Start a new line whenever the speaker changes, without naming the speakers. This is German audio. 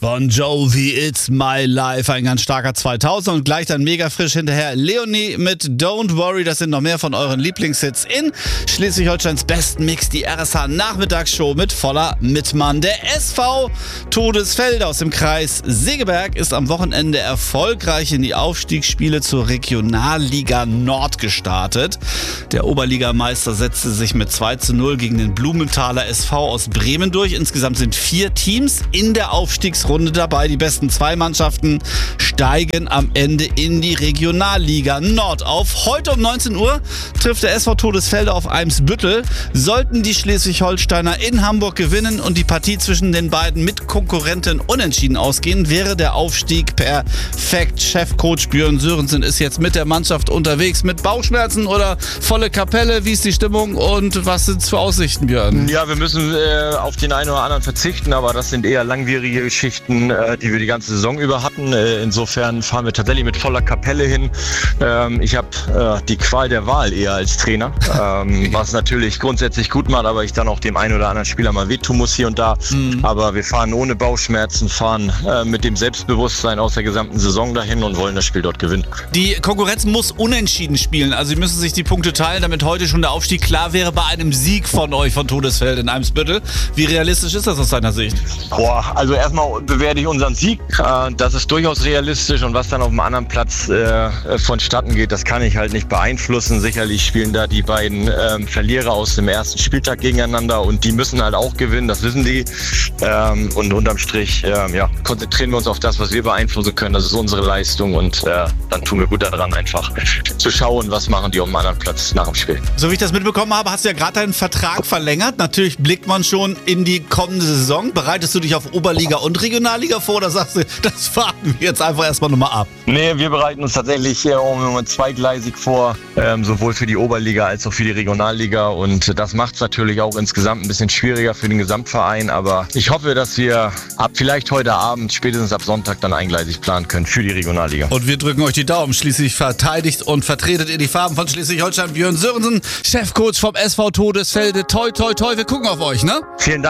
Bon Jovi, It's My Life, ein ganz starker 2000 und gleich dann mega frisch hinterher Leonie mit Don't Worry. Das sind noch mehr von euren Lieblingshits in Schleswig-Holsteins besten Mix, die RSH Nachmittagsshow mit voller Mitmann. Der SV Todesfelde aus dem Kreis Segeberg ist am Wochenende erfolgreich in die Aufstiegsspiele zur Regionalliga Nord gestartet. Der Oberligameister setzte sich mit 2:0 gegen den Blumenthaler SV aus Bremen durch. Insgesamt sind 4 Teams in der Aufstiegsrunde dabei. Die besten 2 Mannschaften steigen am Ende in die Regionalliga Nord auf. Heute um 19 Uhr trifft der SV Todesfelde auf Eimsbüttel. Sollten die Schleswig-Holsteiner in Hamburg gewinnen und die Partie zwischen den beiden Mitkonkurrenten unentschieden ausgehen, wäre der Aufstieg perfekt. Chefcoach Björn Sörensen ist jetzt mit der Mannschaft unterwegs. Mit Bauchschmerzen oder volle Kapelle? Wie ist die Stimmung und was sind es für Aussichten, Björn?
Ja, wir müssen auf den einen oder anderen verzichten, aber das sind eher langwierige Geschichten, die wir die ganze Saison über hatten. Insofern fahren wir tatsächlich mit voller Kapelle hin. Ich habe die Qual der Wahl eher als Trainer, was natürlich grundsätzlich gut macht, aber ich dann auch dem einen oder anderen Spieler mal wehtun muss hier und da. Aber wir fahren ohne Bauchschmerzen, fahren mit dem Selbstbewusstsein aus der gesamten Saison dahin und wollen das Spiel dort gewinnen.
Die Konkurrenz muss unentschieden spielen, also sie müssen sich die Punkte teilen, damit heute schon der Aufstieg klar wäre bei einem Sieg von euch, von Todesfelde in Eimsbüttel. Wie realistisch ist das aus deiner Sicht?
Also erstmal bewerte ich unseren Sieg. Das ist durchaus realistisch und was dann auf dem anderen Platz vonstatten geht, das kann ich halt nicht beeinflussen. Sicherlich spielen da die beiden Verlierer aus dem ersten Spieltag gegeneinander und die müssen halt auch gewinnen, das wissen die. Und unterm Strich konzentrieren wir uns auf das, was wir beeinflussen können. Das ist unsere Leistung und dann tun wir gut daran, einfach zu schauen, was machen die auf dem anderen Platz nach dem Spiel.
So wie ich das mitbekommen habe, hast du ja gerade deinen Vertrag verlängert. Natürlich blickt man schon in die kommende Saison. Bereitest du dich auf Oberliga und Regionalliga vor oder sagst du, das warten wir jetzt einfach erstmal nochmal ab?
Nee, wir bereiten uns tatsächlich zweigleisig vor, sowohl für die Oberliga als auch für die Regionalliga und das macht es natürlich auch insgesamt ein bisschen schwieriger für den Gesamtverein, aber ich hoffe, dass wir ab vielleicht heute Abend, spätestens ab Sonntag dann eingleisig planen können für die Regionalliga.
Und wir drücken euch die Daumen. Schließlich verteidigt und vertretet ihr die Farben von Schleswig-Holstein. Björn Sörensen, Chefcoach vom SV Todesfelde. Toi, toi, toi, wir gucken auf euch, ne?
Vielen Dank.